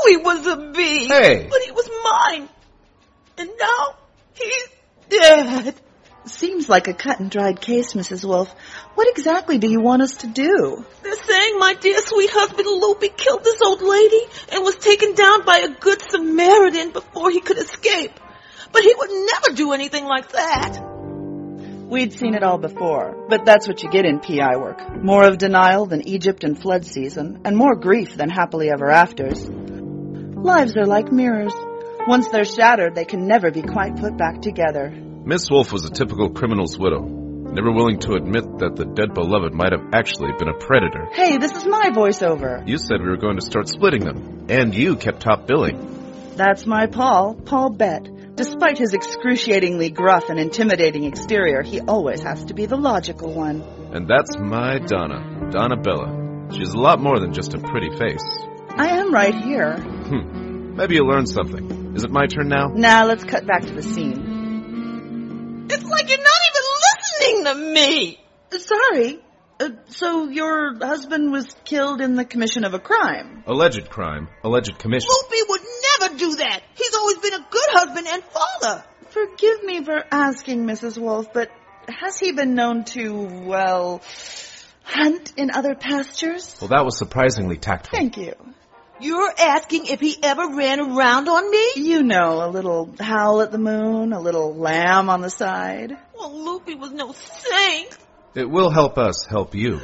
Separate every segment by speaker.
Speaker 1: he was a bee.
Speaker 2: Hey!
Speaker 1: But he was mine. And now he's dead.
Speaker 3: Seems like a cut-and-dried case, Mrs. Wolf. What exactly do you want us to do?
Speaker 1: They're saying my dear sweet husband Loopy killed this old lady and was taken down by a good Samaritan before he could escape. But he would never do anything like that.
Speaker 3: We'd seen it all before, but that's what you get in PI work. More of denial than Egypt in flood season, and more grief than happily ever afters. Lives are like mirrors. Once they're shattered, they can never be quite put back together.
Speaker 2: Miss Wolf was a typical criminal's widow, never willing to admit that the dead beloved might have actually been a predator.
Speaker 3: Hey, this is my voiceover.
Speaker 2: You said we were going to start splitting them, and you kept top billing.
Speaker 3: That's my Paul Bett. Despite his excruciatingly gruff and intimidating exterior, he always has to be the logical one.
Speaker 2: And that's my Donna Bella. She's a lot more than just a pretty face.
Speaker 3: I am right here.
Speaker 2: Maybe you'll learn something. Is it my turn now?
Speaker 3: Now let's cut back to the scene.
Speaker 1: It's like you're not even listening to me.
Speaker 3: Sorry. So your husband was killed in the commission of a crime?
Speaker 2: Alleged crime. Alleged commission.
Speaker 1: Loopy would never do that. He's always been a good husband and father.
Speaker 3: Forgive me for asking, Mrs. Wolf, but has he been known to, well, hunt in other pastures?
Speaker 2: Well, that was surprisingly tactful.
Speaker 3: Thank you.
Speaker 1: You're asking if he ever ran around on me?
Speaker 3: You know, a little howl at the moon, a little lamb on the side.
Speaker 1: Well, Loopy was no saint.
Speaker 2: It will help us help you.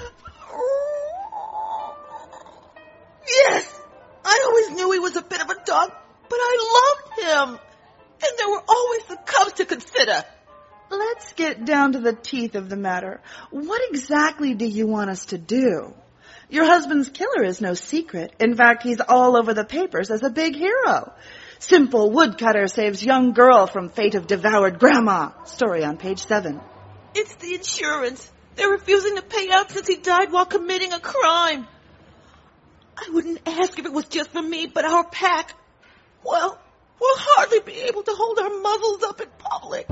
Speaker 1: Yes, I always knew he was a bit of a dog, but I loved him. And there were always the cubs to consider.
Speaker 3: Let's get down to the teeth of the matter. What exactly do you want us to do? Your husband's killer is no secret. In fact, he's all over the papers as a big hero. Simple woodcutter saves young girl from fate of devoured grandma. Story on page 7.
Speaker 1: It's the insurance. They're refusing to pay out since he died while committing a crime. I wouldn't ask if it was just for me, but our pack, well, we'll hardly be able to hold our muzzles up in public.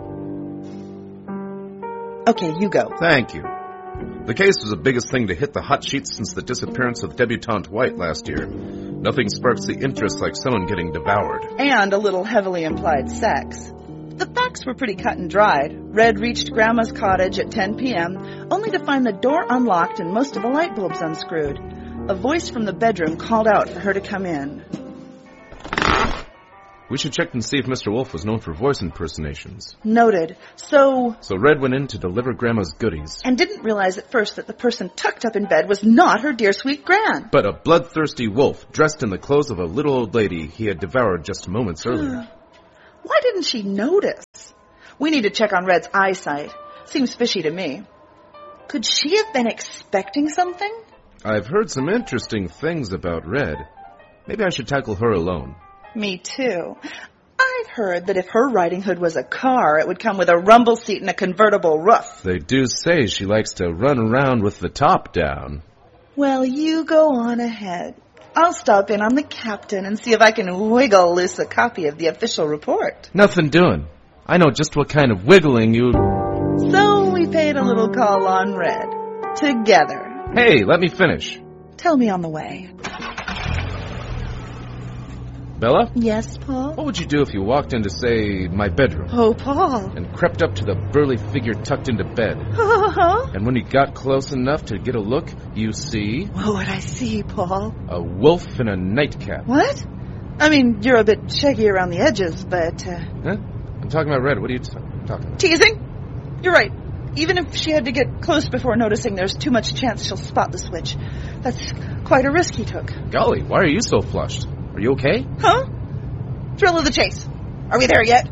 Speaker 3: Okay, you go.
Speaker 2: Thank you. The case was the biggest thing to hit the hot sheets since the disappearance of debutante White last year. Nothing sparks the interest like someone getting devoured.
Speaker 3: And a little heavily implied sex. The facts were pretty cut and dried. Red reached Grandma's cottage at 10 p.m., only to find the door unlocked and most of the light bulbs unscrewed. A voice from the bedroom called out for her to come in.
Speaker 2: We should check and see if Mr. Wolf was known for voice impersonations.
Speaker 3: Noted. So
Speaker 2: Red went in to deliver Grandma's goodies.
Speaker 3: And didn't realize at first that the person tucked up in bed was not her dear sweet Gran.
Speaker 2: But a bloodthirsty wolf dressed in the clothes of a little old lady he had devoured just moments earlier.
Speaker 3: Why didn't she notice? We need to check on Red's eyesight. Seems fishy to me. Could she have been expecting something?
Speaker 2: I've heard some interesting things about Red. Maybe I should tackle her alone.
Speaker 3: Me too. I've heard that if her riding hood was a car, it would come with a rumble seat and a convertible roof.
Speaker 2: They do say she likes to run around with the top down.
Speaker 3: Well, you go on ahead. I'll stop in on the captain and see if I can wiggle loose a copy of the official report.
Speaker 2: Nothing doing. I know just what kind of wiggling you...
Speaker 3: So we paid a little call on Red. Together.
Speaker 2: Hey, let me finish.
Speaker 3: Tell me on the way.
Speaker 2: Bella?
Speaker 3: Yes, Paul?
Speaker 2: What would you do if you walked into, say, my bedroom?
Speaker 3: Oh, Paul.
Speaker 2: And crept up to the burly figure tucked into bed. And when you got close enough to get a look, you see...
Speaker 3: What would I see, Paul?
Speaker 2: A wolf in a nightcap.
Speaker 3: What? I mean, you're a bit shaggy around the edges, but...
Speaker 2: Huh? I'm talking about Red. What are you talking about?
Speaker 3: Teasing? You're right. Even if she had to get close before noticing, there's too much chance she'll spot the switch. That's quite a risk he took.
Speaker 2: Golly, why are you so flushed? Are you okay?
Speaker 3: Huh? Thrill of the chase. Are we there yet?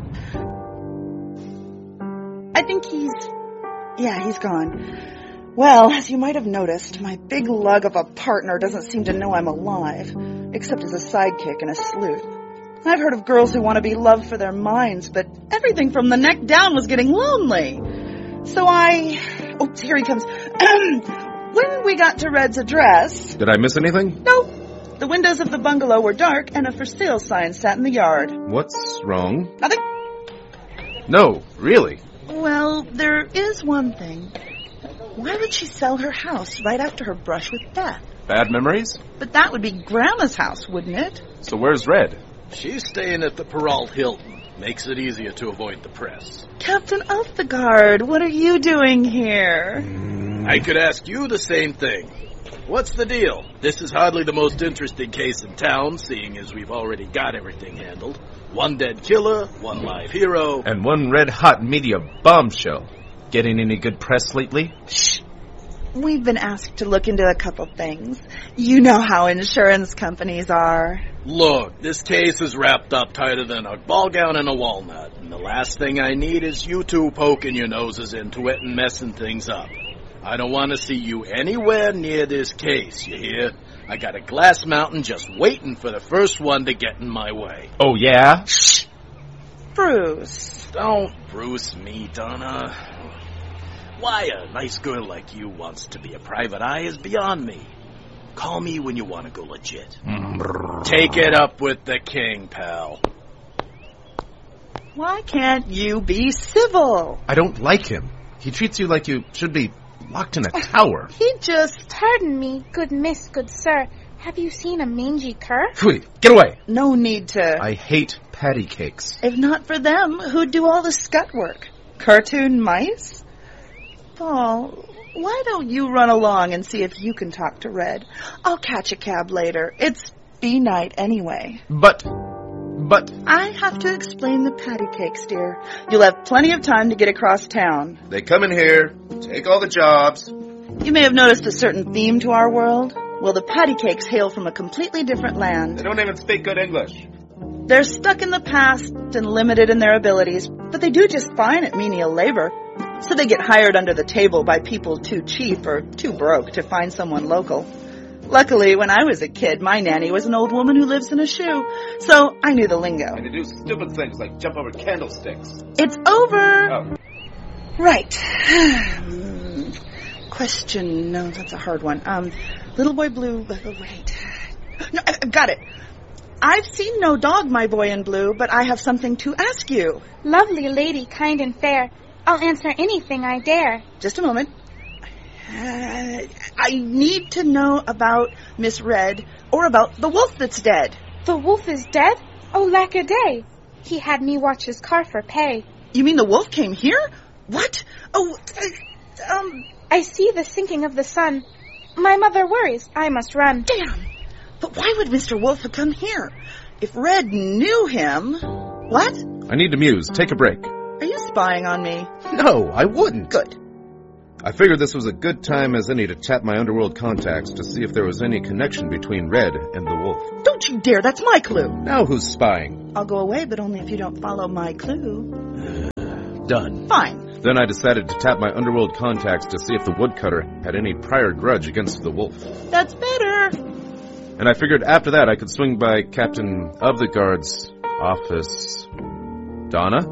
Speaker 3: I think he's gone. Well, as you might have noticed, my big lug of a partner doesn't seem to know I'm alive, except as a sidekick and a sleuth. I've heard of girls who want to be loved for their minds, but everything from the neck down was getting lonely. So oh, here he comes. When we got to Red's address...
Speaker 2: Did I miss anything?
Speaker 3: No. The windows of the bungalow were dark, and a for sale sign sat in the yard.
Speaker 2: What's wrong?
Speaker 3: Nothing.
Speaker 2: No, really?
Speaker 3: Well, there is one thing. Why would she sell her house right after her brush with death?
Speaker 2: Bad memories?
Speaker 3: But that would be Grandma's house, wouldn't it?
Speaker 2: So where's Red?
Speaker 4: She's staying at the Peralt Hilton. Makes it easier to avoid the press.
Speaker 3: Captain of the Guard, what are you doing here?
Speaker 4: I could ask you the same thing. What's the deal? This is hardly the most interesting case in town, seeing as we've already got everything handled. One dead killer, one live hero.
Speaker 2: And one red-hot media bombshell. Getting any good press lately?
Speaker 3: Shh. We've been asked to look into a couple things. You know how insurance companies are.
Speaker 4: Look, this case is wrapped up tighter than a ball gown and a walnut, and the last thing I need is you two poking your noses into it and messing things up. I don't want to see you anywhere near this case, you hear? I got a glass mountain just waiting for the first one to get in my way.
Speaker 2: Oh, yeah?
Speaker 3: Shh. Bruce.
Speaker 4: Don't Bruce me, Donna. Why a nice girl like you wants to be a private eye is beyond me. Call me when you want to go legit. Take it up with the king, pal.
Speaker 3: Why can't you be civil?
Speaker 2: I don't like him. He treats you like you should be locked in a tower.
Speaker 3: He just...
Speaker 5: Pardon me, good miss, good sir. Have you seen a mangy cur?
Speaker 2: Phui, get away.
Speaker 3: No need to...
Speaker 2: I hate patty cakes.
Speaker 3: If not for them, who'd do all the scut work? Cartoon mice? Paul, why don't you run along and see if you can talk to Red? I'll catch a cab later. It's bee night anyway.
Speaker 2: But...
Speaker 3: I have to explain the patty cakes, dear. You'll have plenty of time to get across town.
Speaker 2: They come in here, take all the jobs.
Speaker 3: You may have noticed a certain theme to our world. Well, the patty cakes hail from a completely different land.
Speaker 2: They don't even speak good English.
Speaker 3: They're stuck in the past and limited in their abilities, but they do just fine at menial labor. So they get hired under the table by people too cheap or too broke to find someone local. Luckily, when I was a kid, my nanny was an old woman who lives in a shoe, so I knew the lingo.
Speaker 2: And they do stupid things like jump over candlesticks.
Speaker 3: It's over!
Speaker 2: Oh.
Speaker 3: Right. Question. No, that's a hard one. Little Boy Blue. Wait. No, I've got it. I've seen no dog, my boy in blue, but I have something to ask you.
Speaker 5: Lovely lady, kind and fair. I'll answer anything I dare.
Speaker 3: Just a moment. I need to know about Miss Red, or about the wolf that's dead.
Speaker 5: The wolf is dead? Oh, lack a day. He had me watch his car for pay.
Speaker 3: You mean the wolf came here? What? Oh,
Speaker 5: I see the sinking of the sun. My mother worries. I must run.
Speaker 3: Damn! But why would Mr. Wolf have come here? If Red knew him... What?
Speaker 2: I need to muse. Take a break.
Speaker 3: Are you spying on me?
Speaker 2: No, I wouldn't.
Speaker 3: Good.
Speaker 2: I figured this was a good time as any to tap my underworld contacts to see if there was any connection between Red and the wolf.
Speaker 3: Don't you dare, that's my clue.
Speaker 2: Now who's spying?
Speaker 3: I'll go away, but only if you don't follow my clue.
Speaker 2: Done.
Speaker 3: Fine.
Speaker 2: Then I decided to tap my underworld contacts to see if the woodcutter had any prior grudge against the wolf.
Speaker 3: That's better.
Speaker 2: And I figured after that I could swing by Captain of the Guard's office. Donna?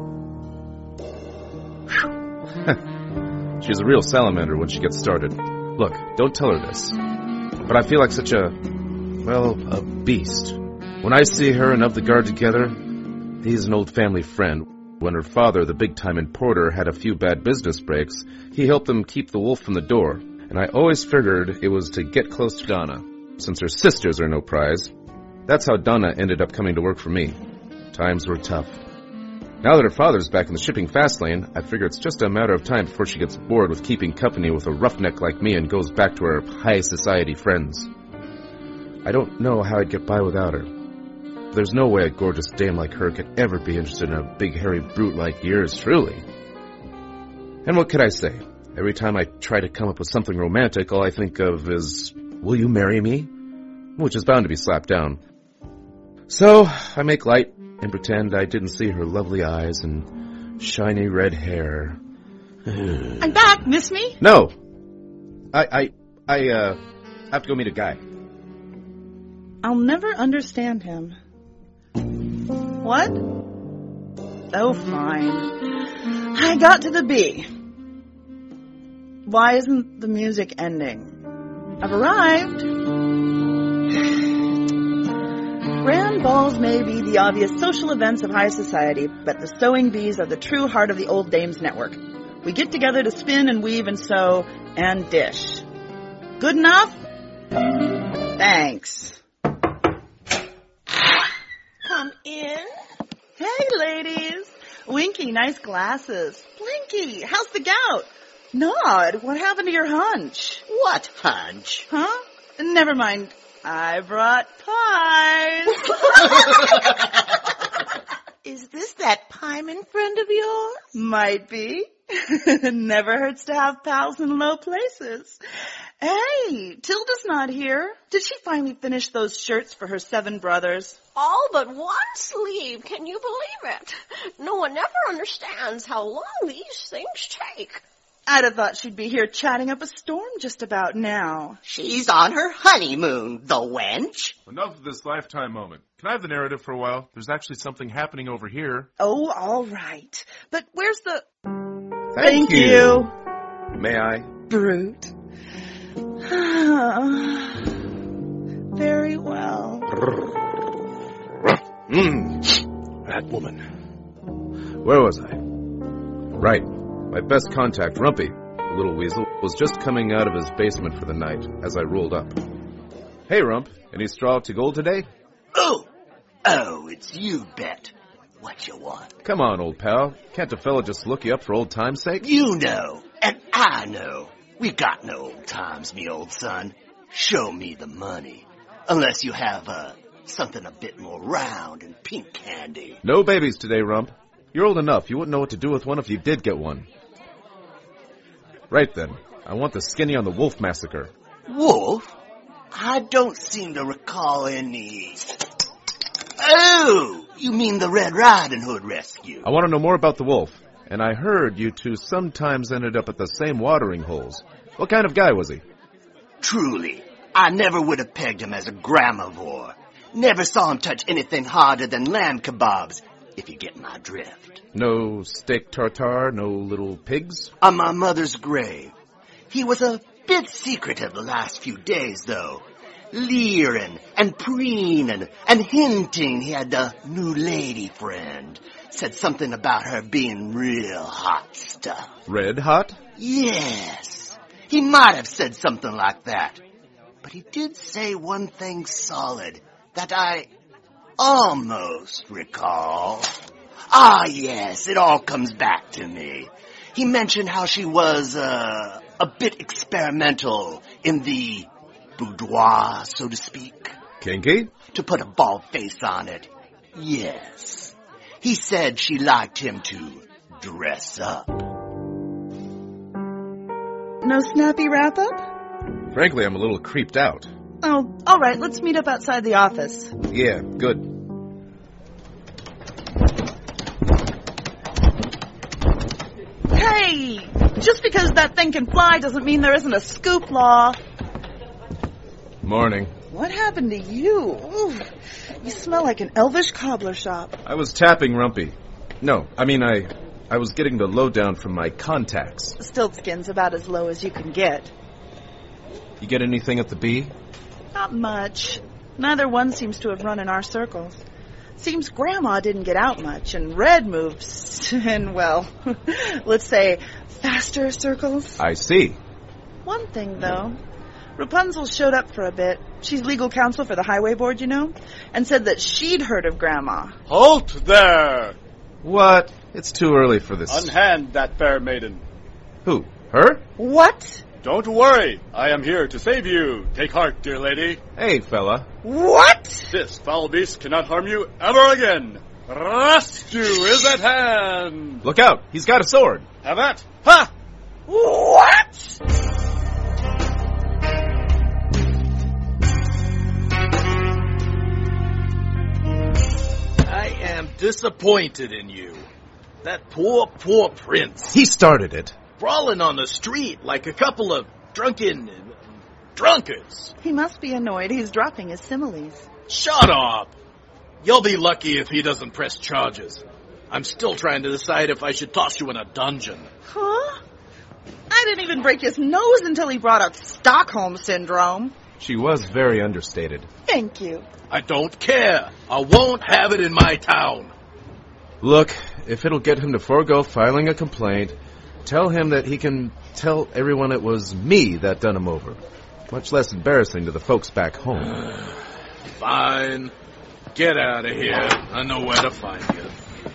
Speaker 2: She's a real salamander when she gets started. Look, don't tell her this, but I feel like such a beast. When I see her and Of the Guard together, he's an old family friend. When her father, the big-time importer, had a few bad business breaks, he helped them keep the wolf from the door. And I always figured it was to get close to Donna, since her sisters are no prize. That's how Donna ended up coming to work for me. Times were tough. Now that her father's back in the shipping fast lane, I figure it's just a matter of time before she gets bored with keeping company with a roughneck like me and goes back to her high society friends. I don't know how I'd get by without her. There's no way a gorgeous dame like her could ever be interested in a big hairy brute like yours, truly. And what could I say? Every time I try to come up with something romantic, all I think of is, will you marry me? Which is bound to be slapped down. So, I make light and pretend I didn't see her lovely eyes and shiny red hair.
Speaker 3: I'm back. Miss me?
Speaker 2: No. I have to go meet a guy.
Speaker 3: I'll never understand him. What? Oh, fine. I got to the B. Why isn't the music ending? I've arrived. Grand balls may be the obvious social events of high society, but the sewing bees are the true heart of the Old Dames Network. We get together to spin and weave and sew and dish. Good enough? Thanks.
Speaker 1: Come in.
Speaker 3: Hey, ladies. Winky, nice glasses. Blinky, how's the gout? Nod, what happened to your hunch?
Speaker 6: What hunch?
Speaker 3: Huh? Never mind. I brought pies.
Speaker 1: Is this that Pyman friend of yours?
Speaker 3: Might be. Never hurts to have pals in low places. Hey, Tilda's not here. Did she finally finish those shirts for her 7 brothers?
Speaker 7: All but one sleeve. Can you believe it? No one ever understands how long these things take.
Speaker 3: I'd have thought she'd be here chatting up a storm just about now.
Speaker 6: She's on her honeymoon, the wench.
Speaker 2: Enough of this lifetime moment. Can I have the narrative for a while? There's actually something happening over here.
Speaker 3: Oh, all right. But where's the...
Speaker 2: Thank you. May I?
Speaker 3: Brute. Very well.
Speaker 2: That woman. Where was I? Right. My best contact, Rumpy, the little weasel, was just coming out of his basement for the night as I rolled up. Hey, Rump, any straw to gold today?
Speaker 6: Oh, it's you, Bet. What you want?
Speaker 2: Come on, old pal. Can't a fella just look you up for old time's sake?
Speaker 6: You know, and I know. We got no old times, me old son. Show me the money. Unless you have, something a bit more round and pink candy.
Speaker 2: No babies today, Rump. You're old enough. You wouldn't know what to do with one if you did get one. Right then. I want the skinny on the wolf massacre.
Speaker 6: Wolf? I don't seem to recall any... Oh, you mean the Red Riding Hood rescue?
Speaker 2: I want to know more about the wolf. And I heard you two sometimes ended up at the same watering holes. What kind of guy was he?
Speaker 6: Truly, I never would have pegged him as a gramivore. Never saw him touch anything harder than lamb kebabs, if you get my drift.
Speaker 2: No steak tartare, no little pigs?
Speaker 6: On my mother's grave. He was a bit secretive the last few days, though. Leering and preening and hinting he had a new lady friend. Said something about her being real hot stuff.
Speaker 2: Red hot?
Speaker 6: Yes. He might have said something like that. But he did say one thing solid that I almost recall. Ah, yes, it all comes back to me. He mentioned how she was, a bit experimental in the boudoir, so to speak.
Speaker 2: Kinky?
Speaker 6: To put a bald face on it, yes. He said she liked him to dress up.
Speaker 3: No snappy wrap-up?
Speaker 2: Frankly, I'm a little creeped out.
Speaker 3: Oh, all right, let's meet up outside the office.
Speaker 2: Yeah, good.
Speaker 3: Hey! Just because that thing can fly doesn't mean there isn't a scoop law.
Speaker 2: Morning.
Speaker 3: What happened to you? Ooh, you smell like an elvish cobbler shop.
Speaker 2: I was tapping Rumpy. No, I mean I was getting the lowdown from my contacts.
Speaker 3: Stiltskin's about as low as you can get.
Speaker 2: You get anything at the Bee?
Speaker 3: Not much. Neither one seems to have run in our circles. Seems Grandma didn't get out much, and Red moves in, well, let's say, faster circles.
Speaker 2: I see.
Speaker 3: One thing, though. Rapunzel showed up for a bit. She's legal counsel for the highway board, you know, and said that she'd heard of Grandma.
Speaker 8: Halt there!
Speaker 2: What? It's too early for this.
Speaker 8: Unhand that fair maiden.
Speaker 2: Who? Her?
Speaker 3: What?
Speaker 8: Don't worry, I am here to save you. Take heart, dear lady.
Speaker 2: Hey, fella.
Speaker 3: What?
Speaker 8: This foul beast cannot harm you ever again. Rescue is at hand.
Speaker 2: Look out, he's got a sword.
Speaker 8: Have at. Ha!
Speaker 3: What?
Speaker 4: I am disappointed in you. That poor prince.
Speaker 2: He started it.
Speaker 4: Brawling on the street like a couple of drunken drunkards.
Speaker 3: He must be annoyed he's dropping his similes.
Speaker 4: Shut up. You'll be lucky if he doesn't press charges. I'm still trying to decide if I should toss you in a dungeon.
Speaker 3: Huh? I didn't even break his nose until he brought up Stockholm Syndrome.
Speaker 2: She was very understated.
Speaker 3: Thank you.
Speaker 4: I don't care. I won't have it in my town.
Speaker 2: Look, if it'll get him to forego filing a complaint, tell him that he can tell everyone it was me that done him over. Much less embarrassing to the folks back home.
Speaker 4: Fine. Get out of here. I know where to find you.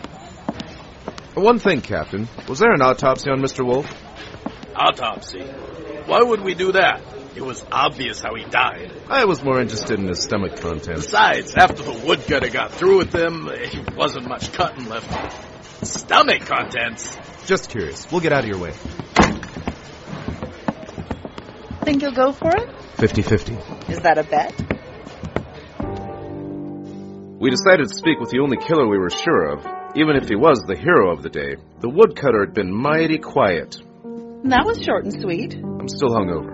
Speaker 2: One thing, Captain. Was there an autopsy on Mr. Wolf?
Speaker 4: Autopsy? Why would we do that? It was obvious how he died.
Speaker 2: I was more interested in his stomach contents.
Speaker 4: Besides, after the woodcutter got through with him, there wasn't much cutting left. Stomach contents?
Speaker 2: Just curious. We'll get out of your way.
Speaker 3: Think you'll go for it?
Speaker 2: 50-50.
Speaker 3: Is that a bet?
Speaker 2: We decided to speak with the only killer we were sure of. Even if he was the hero of the day, the woodcutter had been mighty quiet.
Speaker 3: That was short and sweet.
Speaker 2: I'm still hungover.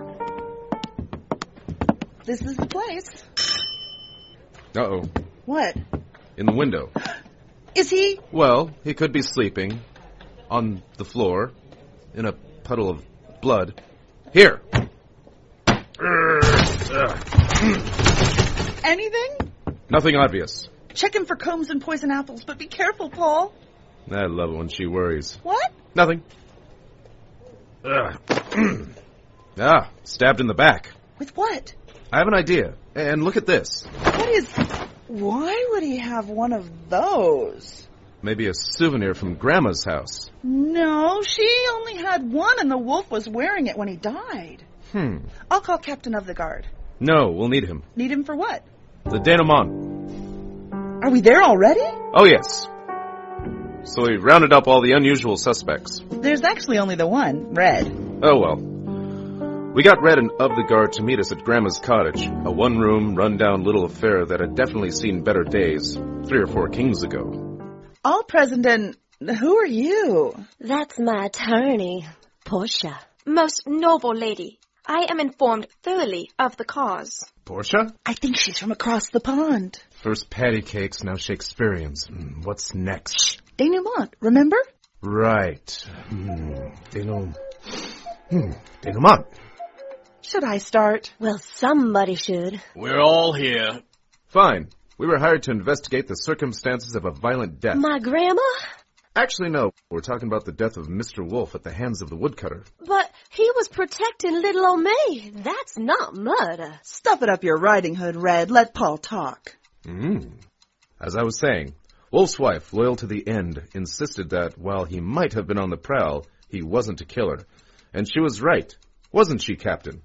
Speaker 3: This is the place.
Speaker 2: Uh-oh.
Speaker 3: What?
Speaker 2: In the window.
Speaker 3: Is he?
Speaker 2: Well, he could be sleeping. On the floor. In a puddle of blood. Here!
Speaker 3: Anything?
Speaker 2: Nothing obvious.
Speaker 3: Check him for combs and poison apples, but be careful, Paul.
Speaker 2: I love it when she worries.
Speaker 3: What?
Speaker 2: Nothing. Stabbed in the back.
Speaker 3: With what?
Speaker 2: I have an idea. And look at this.
Speaker 3: Why would he have one of those?
Speaker 2: Maybe a souvenir from Grandma's house.
Speaker 3: No, she only had one and the wolf was wearing it when he died. I'll call Captain of the Guard.
Speaker 2: No, we'll need him.
Speaker 3: Need him for what?
Speaker 2: The denouement.
Speaker 3: Are we there already?
Speaker 2: Oh, yes. So we rounded up all the unusual suspects.
Speaker 3: There's actually only the one, Red.
Speaker 2: Oh, well. We got Red and of the Guard to meet us at Grandma's cottage, a one-room, run-down little affair that had definitely seen better days, 3 or 4 kings ago.
Speaker 3: All present, and who are you?
Speaker 7: That's my attorney, Portia.
Speaker 5: Most noble lady, I am informed thoroughly of the cause.
Speaker 2: Portia?
Speaker 3: I think she's from across the pond.
Speaker 2: First patty cakes, now Shakespeareans. What's next?
Speaker 3: Denouement, remember?
Speaker 2: Right. Denouement.
Speaker 3: Should I start?
Speaker 7: Well, somebody should.
Speaker 4: We're all here.
Speaker 2: Fine. We were hired to investigate the circumstances of a violent death.
Speaker 7: My grandma?
Speaker 2: Actually, no. We're talking about the death of Mr. Wolf at the hands of the woodcutter.
Speaker 7: But he was protecting little old me. That's not murder.
Speaker 3: Stuff it up your riding hood, Red. Let Paul talk.
Speaker 2: As I was saying, Wolf's wife, loyal to the end, insisted that while he might have been on the prowl, he wasn't a killer. And she was right. Wasn't she, Captain?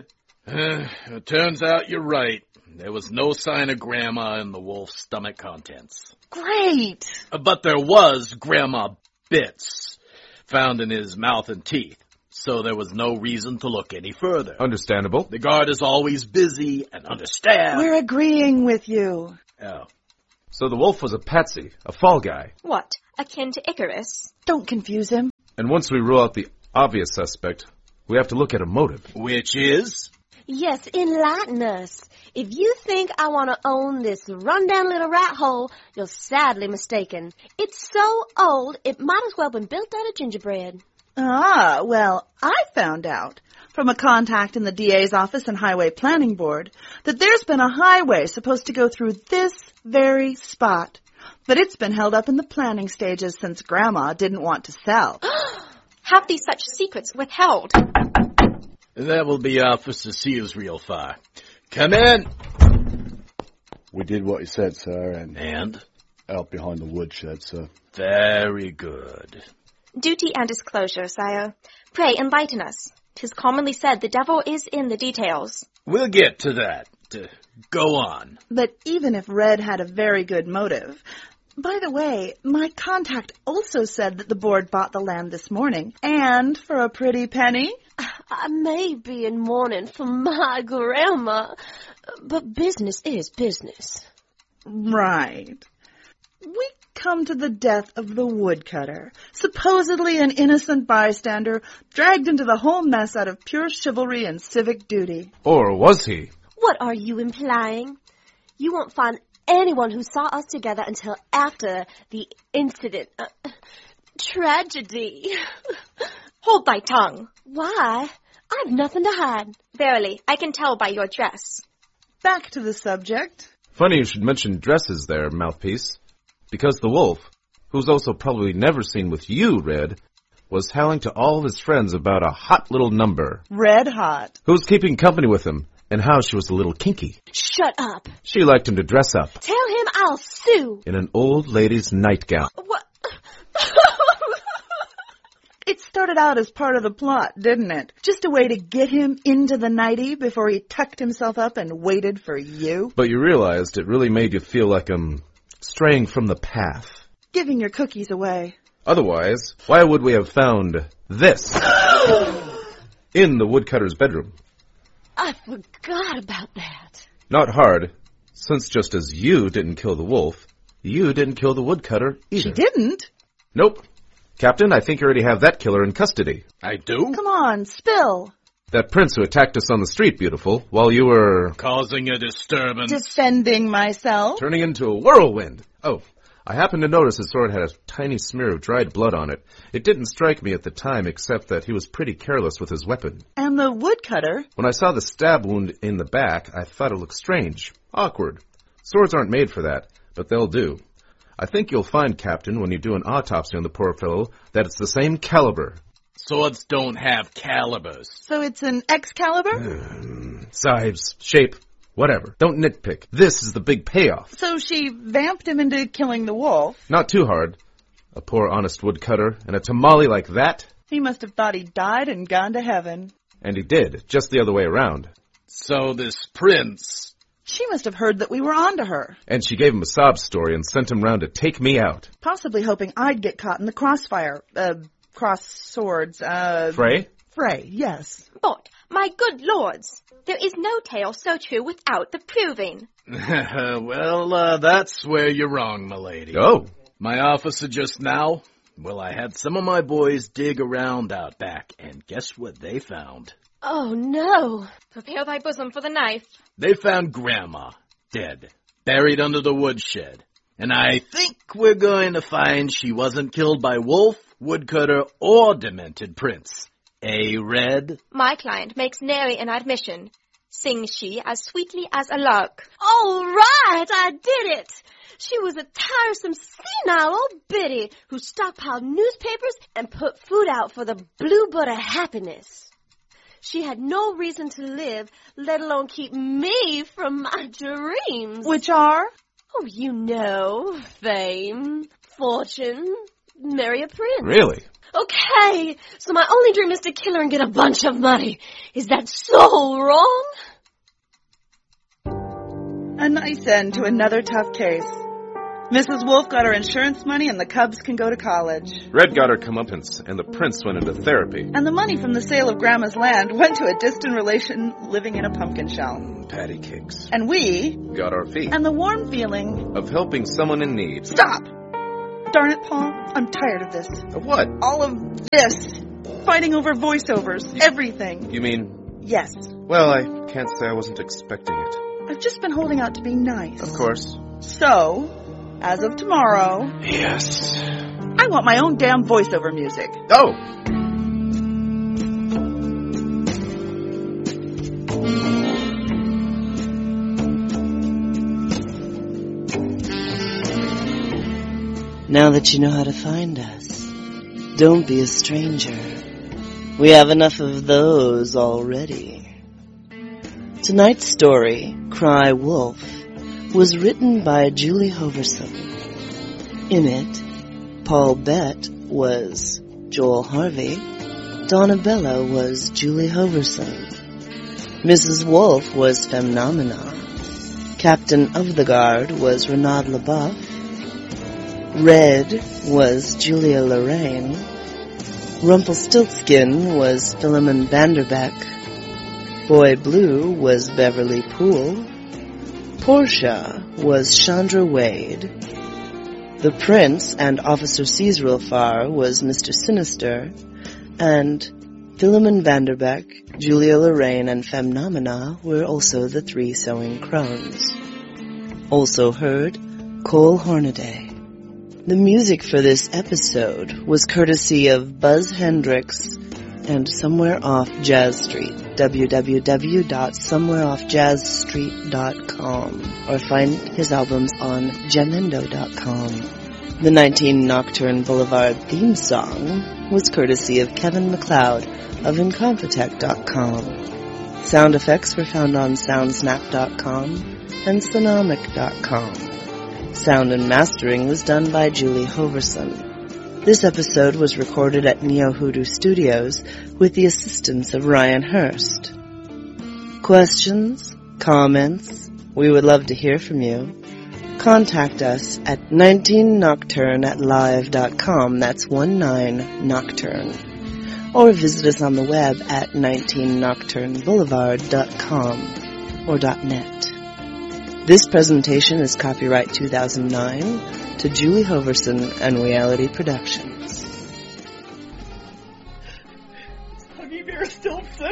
Speaker 4: It turns out you're right. There was no sign of Grandma in the wolf's stomach contents.
Speaker 3: Great!
Speaker 4: But there was Grandma bits found in his mouth and teeth, so there was no reason to look any further.
Speaker 2: Understandable.
Speaker 4: The guard is always busy and understaffed.
Speaker 3: We're agreeing with you.
Speaker 4: Oh.
Speaker 2: So the wolf was a patsy, a fall guy.
Speaker 5: What, akin to Icarus?
Speaker 3: Don't confuse him.
Speaker 2: And once we rule out the obvious suspect, we have to look at a motive.
Speaker 4: Which is?
Speaker 7: Yes, enlighten us. If you think I want to own this rundown little rat hole, you're sadly mistaken. It's so old, it might as well have been built out of gingerbread.
Speaker 3: Ah, well, I found out from a contact in the DA's office and Highway Planning Board that there's been a highway supposed to go through this very spot. But it's been held up in the planning stages since Grandma didn't want to sell.
Speaker 5: Have these such secrets withheld?
Speaker 4: That will be Officer Seals real far. Come in.
Speaker 9: We did what he said, sir,
Speaker 4: And?
Speaker 9: Out behind the woodshed, sir.
Speaker 4: Very good.
Speaker 5: Duty and disclosure, sire. Pray enlighten us. 'Tis commonly said the devil is in the details.
Speaker 4: We'll get to that. Go on.
Speaker 3: But even if Red had a very good motive... By the way, my contact also said that the board bought the land this morning, and for a pretty penny.
Speaker 7: I may be in mourning for my grandma, but business is business.
Speaker 3: Right. We come to the death of the woodcutter, supposedly an innocent bystander, dragged into the whole mess out of pure chivalry and civic duty.
Speaker 2: Or was he?
Speaker 7: What are you implying? You won't find anyone who saw us together until after the incident. Tragedy.
Speaker 5: Hold thy tongue.
Speaker 7: Why? I've nothing to hide.
Speaker 5: Verily, I can tell by your dress.
Speaker 3: Back to the subject.
Speaker 2: Funny you should mention dresses there, mouthpiece. Because the wolf, who's also probably never seen with you, Red, was howling to all of his friends about a hot little number.
Speaker 3: Red hot.
Speaker 2: Who's keeping company with him, and how she was a little kinky.
Speaker 7: Shut up.
Speaker 2: She liked him to dress up
Speaker 7: Tell him I'll sue.
Speaker 2: in an old lady's nightgown.
Speaker 7: What?
Speaker 3: It started out as part of the plot, didn't it? Just a way to get him into the nightie before he tucked himself up and waited for you.
Speaker 2: But you realized it really made you feel like straying from the path.
Speaker 3: Giving your cookies away.
Speaker 2: Otherwise, why would we have found this in the woodcutter's bedroom?
Speaker 7: I forgot about that.
Speaker 2: Not hard, since just as you didn't kill the wolf, you didn't kill the woodcutter either.
Speaker 3: She didn't?
Speaker 2: Nope. Captain, I think you already have that killer in custody.
Speaker 4: I do?
Speaker 3: Come on, spill.
Speaker 2: That prince who attacked us on the street, beautiful, while you were
Speaker 4: Causing a disturbance.
Speaker 3: Defending myself.
Speaker 2: turning into a whirlwind. Oh, I happened to notice his sword had a tiny smear of dried blood on it. It didn't strike me at the time, except that he was pretty careless with his weapon.
Speaker 3: And the woodcutter.
Speaker 2: When I saw the stab wound in the back, I thought it looked strange, awkward. Swords aren't made for that, but they'll do. I think you'll find, Captain, when you do an autopsy on the poor fellow, that it's the same caliber.
Speaker 4: Swords don't have calibers.
Speaker 3: So it's an Excalibur?
Speaker 2: Size, shape, whatever. Don't nitpick. This is the big payoff.
Speaker 3: So she vamped him into killing the wolf.
Speaker 2: Not too hard. A poor honest woodcutter and a tamale like that?
Speaker 3: He must have thought he died and gone to heaven.
Speaker 2: And he did, just the other way around.
Speaker 4: So this prince...
Speaker 3: She must have heard that we were onto her.
Speaker 2: And she gave him a sob story and sent him round to take me out.
Speaker 3: Possibly hoping I'd get caught in the crossfire. Cross swords,
Speaker 2: Fray?
Speaker 3: Fray, yes.
Speaker 5: But, my good lords, there is no tale so true without the proving.
Speaker 4: Well, that's where you're wrong, milady.
Speaker 2: Oh.
Speaker 4: My officer just now, well, I had some of my boys dig around out back, and guess what they found?
Speaker 7: Oh, no.
Speaker 5: Prepare thy bosom for the knife.
Speaker 4: They found Grandma, dead, buried under the woodshed. And I think we're going to find she wasn't killed by wolf, woodcutter, or demented prince. Red?
Speaker 5: My client makes nary an admission. Sings she as sweetly as a lark.
Speaker 7: All right, I did it. She was a tiresome, senile old biddy who stockpiled newspapers and put food out for the bluebird of happiness. She had no reason to live, let alone keep me from my dreams.
Speaker 3: Which are?
Speaker 7: Oh, you know, fame, fortune, marry a prince.
Speaker 2: Really?
Speaker 7: Okay, so my only dream is to kill her and get a bunch of money. Is that so wrong?
Speaker 3: A nice end to another tough case. Mrs. Wolf got her insurance money and the Cubs can go to college.
Speaker 2: Red got her comeuppance, and the prince went into therapy.
Speaker 3: And the money from the sale of Grandma's land went to a distant relation living in a pumpkin shell.
Speaker 2: Patty cakes.
Speaker 3: And we
Speaker 2: Got our feet.
Speaker 3: and the warm feeling.
Speaker 2: Of helping someone in need.
Speaker 3: Stop! Darn it, Paul. I'm tired of this.
Speaker 2: Of what?
Speaker 3: All of this. Fighting over voiceovers. Everything.
Speaker 2: You mean?
Speaker 3: Yes.
Speaker 2: Well, I can't say I wasn't expecting it.
Speaker 3: I've just been holding out to be nice.
Speaker 2: Of course.
Speaker 3: So, as of tomorrow,
Speaker 2: Yes.
Speaker 3: I want my own damn voiceover music.
Speaker 2: Oh!
Speaker 10: Now that you know how to find us, don't be a stranger. We have enough of those already. Tonight's story, Cry Wolf, was written by Julie Hoverson. In it, Paul Bett was Joel Harvey, Donna Bella was Julie Hoverson, Mrs. Wolf was Femnomena, Captain of the Guard was Renaud LaBeouf, Red was Julia Lorraine, Rumpelstiltskin was Philemon Vanderbeck, Boy Blue was Beverly Poole, Portia was Chandra Wade, the Prince and Officer Caesarulfar was Mr. Sinister, and Philemon Vanderbeck, Julia Lorraine, and Femnomena were also the three sewing crones. Also heard, Cole Hornaday. The music for this episode was courtesy of Buzz Hendricks and Somewhere Off Jazz Street, www.somewhereoffjazzstreet.com, or find his albums on jamendo.com. The 19 Nocturne Boulevard theme song was courtesy of Kevin MacLeod of Incompetech.com. Sound effects were found on soundsnap.com and sonomic.com. Sound and mastering was done by Julie Hoverson. This episode was recorded at Neo Hoodoo Studios with the assistance of Ryan Hurst. Questions? Comments? We would love to hear from you. Contact us at 19nocturne@live.com. That's 19nocturne. Or visit us on the web at 19nocturneboulevard.com or .net. This presentation is copyright 2009 to Julie Hoverson and Reality Productions.
Speaker 3: Huggy Bear Stilson.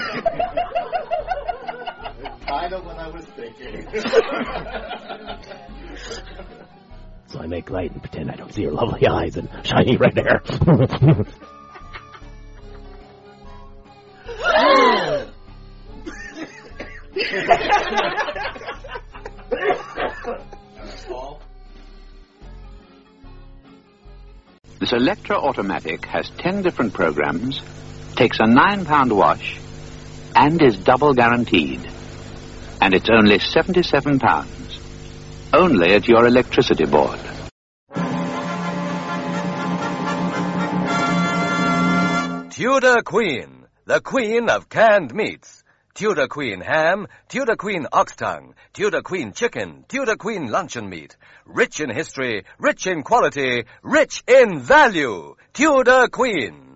Speaker 9: Kind of what I was thinking.
Speaker 11: So I make light and pretend I don't see her lovely eyes and shiny red hair.
Speaker 12: This Electra Automatic has 10 different programs, takes a £9 wash, and is double guaranteed. And it's only £77. Only at your electricity board.
Speaker 13: Tudor Queen, the queen of canned meats. Tudor Queen ham, Tudor Queen ox tongue, Tudor Queen chicken, Tudor Queen luncheon meat. Rich in history, rich in quality, rich in value. Tudor Queen.